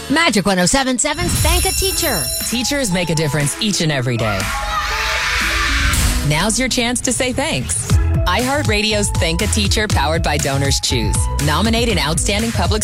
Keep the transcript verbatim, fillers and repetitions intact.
Magic one oh seven point seven, Thank a Teacher. Teachers make a difference each and every day. Now's your chance to say thanks. iHeartRadio's Thank a Teacher, powered by Donors Choose. Nominate an outstanding public